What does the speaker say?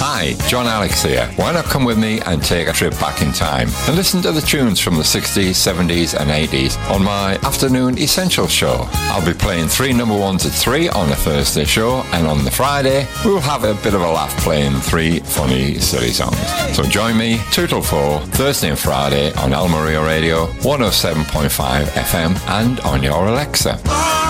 Hi, John Alex here. Why not come with me and take a trip back in time and listen to the tunes from the 60s, 70s and 80s on my afternoon essential show. I'll be playing 3 number ones at 3 on the Thursday show, and on the Friday we'll have a bit of a laugh playing 3 funny, silly songs. So join me 2 till 4, Thursday and Friday on El Maria Radio, 107.5 FM and on your Alexa.